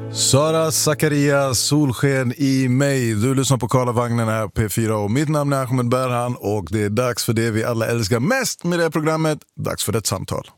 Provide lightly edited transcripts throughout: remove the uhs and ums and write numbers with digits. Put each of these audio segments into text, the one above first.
Sara Zakaria, Solsken i mig. Du lyssnar på Karlavagnen här på P4 och mitt namn är Ahmed Berhan och det är dags för det vi alla älskar mest med det här programmet. Dags för ett samtal.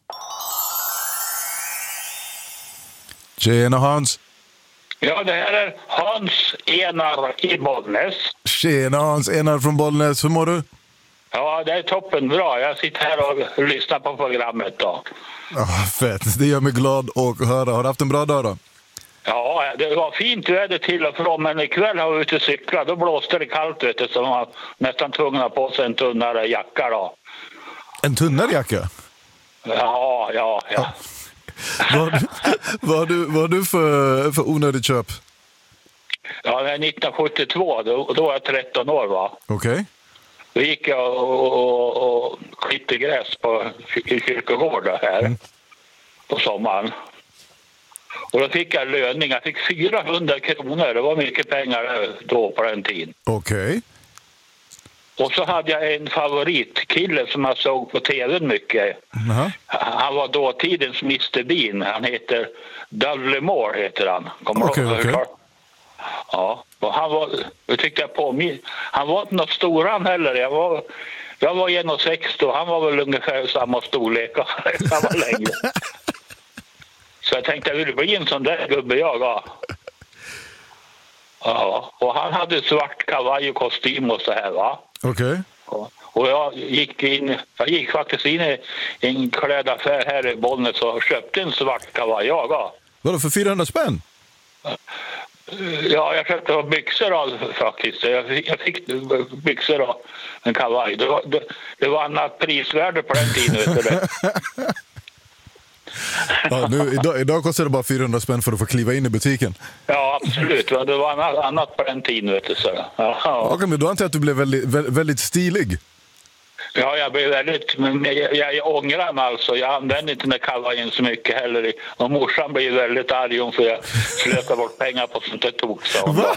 Tjena Hans. Ja, det här är Hans Enar i Bollnäs. Tjena Hans Enar från Bollnäs, hur mår du? Ja, det är toppen bra. Jag sitter här och lyssnar på programmet då. Ja, fett. Det gör mig glad att höra. Har du haft en bra dag då? Ja, det var fint väder till och från, men ikväll har vi ute och cyklat. Då blåste det kallt, vet du, så man var nästan tvungen att ha på sig en tunnare jacka då. En tunnare jacka? Ja. Vad har du för onödigt köp? Ja, det är 1972, då var jag 13 år va. Okej. Då gick jag och klippte gräs i kyrkogården här på sommaren. Och då fick jag löning. Jag fick 400 kronor. Det var mycket pengar då på den tiden. Okej. Och så hade jag en favoritkille som jag såg på tv mycket. Uh-huh. Han var dåtidens Mr. Bean. Han heter Dudley Moore heter han. Okej. Ja, och han var, jag tyckte jag på, han var inte något stor han heller. Jag var 1,60 och han var väl ungefär samma storlek och samma längd. Så jag tänkte jag ville bli en sån där gubbe jag. Ja, och han hade svart kavaj och kostym och så här va. Okej. Och jag gick faktiskt in i en klädaffär här i Bollnäs och köpte en svart kavaj jag. Vadå, för 400 spänn? Ja, jag köpte byxor faktiskt. Jag fick byxor och en kavaj. Det var annat prisvärde på den tiden, vet du. Ja, idag kostar det bara 400 spänn för att få kliva in i butiken. Ja, absolut. Det var annat på den tiden, vet du. Så. Ja. Okej, men då antar jag att du blev väldigt stilig. Ja, jag blev väldigt... Men jag ångrar mig alltså. Jag använde inte den där kavajen så mycket heller. Och morsan blev väldigt arg om för jag slösade bort pengar på sånt där tok. Va?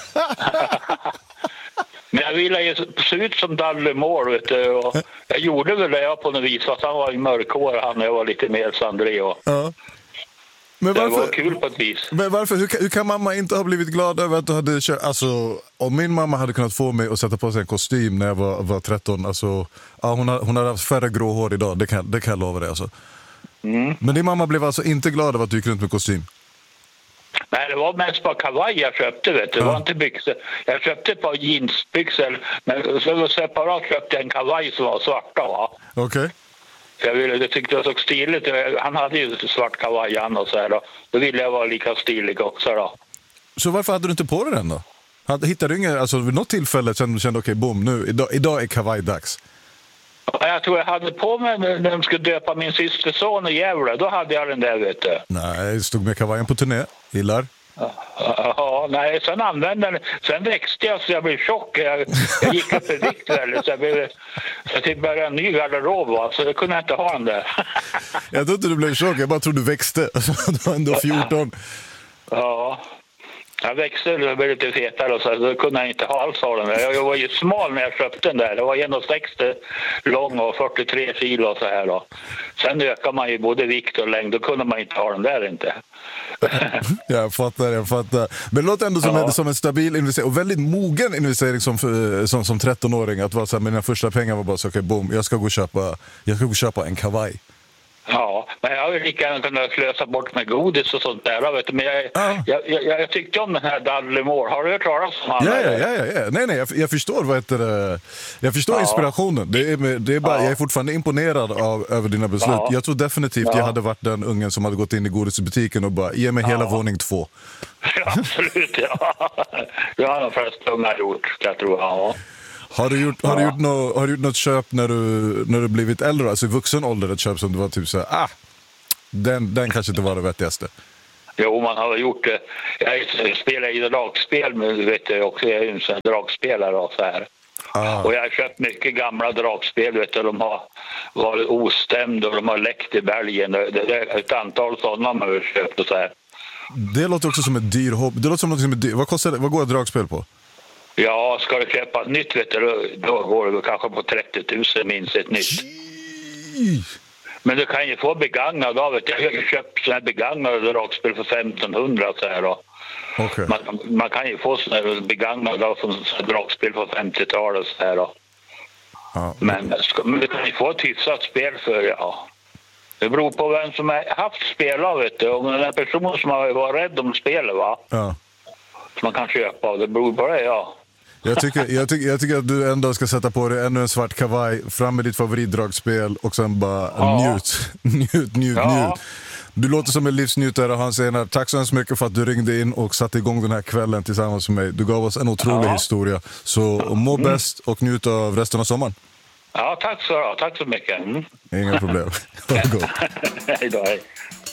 Men jag ville ju se ut som Dudley Moore, vet du. Och jag gjorde väl det på något vis. Fast han var i mörkhår, han jag var lite mer Sandré. Och... Ja. Men det var kul på ett vis. Men varför? Hur kan mamma inte ha blivit glad över att du hade kört? Alltså, om min mamma hade kunnat få mig att sätta på sig en kostym när jag var 13, alltså, ja, hon hade haft färre grå hår idag, det kan jag lova dig. Alltså. Men din mamma blev alltså inte glad över att du gick runt med kostym? Nej, det var mest bara kavaj jag köpte, vet du. Det var inte byxor. Jag köpte ett par jeansbyxor, men så separat köpte jag en kavaj som var svarta, va? Okej. Jag tyckte jag såg stiligt. Han hade ju svart kavaj och så här då. Då ville jag vara lika stilig också då. Så varför hade du inte på dig den då? Hittade du ingen, alltså vid något tillfälle sen du kände okej, boom, nu, idag är kavajdags? Jag tror jag hade på mig när de skulle döpa min systerson i Gävle. Då hade jag den där, vet du. Nej, jag stod med kavajen på turné. Gillar? Ja, nej, sen använde den. Sen växte jag så jag blev tjock. Jag gick upp i vikt väldigt. Så jag fick börja en ny garderob, va? Så jag kunde inte ha den där. Jag trodde du blev tjock, jag bara trodde du växte. Du var ändå 14. Ja. Jag växte och blev lite fetare och så då kunde jag inte ha alls ha den där. Jag var ju smal när jag köpte den där. Det var 1,60 lång och 43 kilo och så här då. Sen ökar man ju både vikt och längd. Då kunde man inte ha den där inte. Jag fattar. Men det låter ändå som en stabil investering och väldigt mogen investering som 13-åring. Att vara så här, mina första pengar var bara så okej, boom, jag ska gå och köpa en kavaj. Ja, men jag har ju lika gärna kunnat slösa bort med godis och sånt där, vet du. Men jag tyckte om den här Dudley Moore. Har du hört talas om han? Ja. Nej, jag förstår jag förstår inspirationen. Det är bara, jag är fortfarande imponerad över dina beslut. Ja. Jag tror definitivt jag hade varit den ungen som hade gått in i godisbutiken och bara, ge mig hela våning 2. Ja, absolut, ja. Det har de flesta unga gjort, jag tror, ja. Har du gjort något köp när du blivit äldre, alltså i vuxen ålder, ett köp som du var typ så här, den kanske inte var det vettigaste? Jo, man har gjort det. Jag spelar i dragspel, men vet du också, jag är ju en sån dragspelare och så här. Och jag har köpt mycket gamla dragspel, vet du, de har varit ostämda och de har läckt i bergen. Det är ett antal sådana man har köpt och så här. Det låter också som ett dyr hobby. Det låter som något som är dyr. Vad går ett dragspel på? Ja, ska du köpa ett nytt, vet du, då går det kanske på 30 000 minst ett nytt. Men du kan ju få begagnad av det. Jag har ju köpt sådana här begagnade dragspel för 1500 så här då. Okay. Man kan ju få sådana här begagnade av från dragspel på 50-talet så här då. Ja. Men du kan ju få ett hyfsat spel för, ja. Det beror på vem som har haft spel av det. Om den person som har varit rädd om spelet, va? Ja. Som man kan köpa av. Det beror på det, ja. Jag tycker att du ändå ska sätta på dig ännu en svart kavaj, fram med ditt favoritdragspel och sen bara njut. Du låter som en livsnjutare, Hans Enar. Tack så hemskt mycket för att du ringde in och satte igång den här kvällen tillsammans med mig. Du gav oss en otrolig historia. Så må bäst och njut av resten av sommaren. Ja, tack så mycket. Inga problem. Ha det gott. Hej då, hej.